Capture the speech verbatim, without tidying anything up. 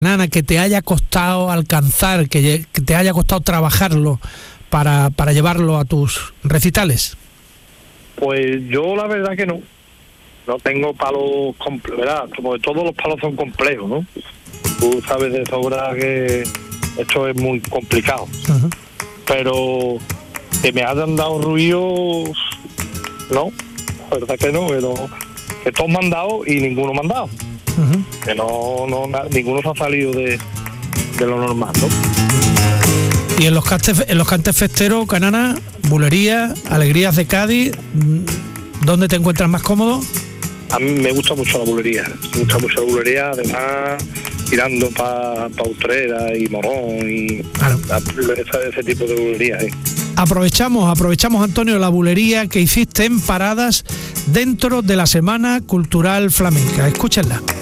Nana, que te haya costado alcanzar, que, que te haya costado trabajarlo para, para llevarlo a tus recitales? Pues yo la verdad que no. No tengo palos complejos, ¿verdad? Como todos los palos son complejos, ¿no? Tú sabes de sobra que esto es muy complicado. Uh-huh. Pero que me hayan dado ruido, no, la verdad que no, pero que todos me han dado y ninguno me han dado. Uh-huh. Que no, no, ninguno se ha salido de, de lo normal, ¿no? Y en los cantes, en los cantes festeros, Canana, bulería, alegrías de Cádiz, ¿dónde te encuentras más cómodo? A mí me gusta mucho la bulería, me gusta mucho la bulería, además tirando para pa Utrera y Morón y claro. ese, ese tipo de bulería. ¿eh? Aprovechamos, aprovechamos, Antonio, la bulería que hiciste en Paradas dentro de la Semana Cultural Flamenca. Escúchenla.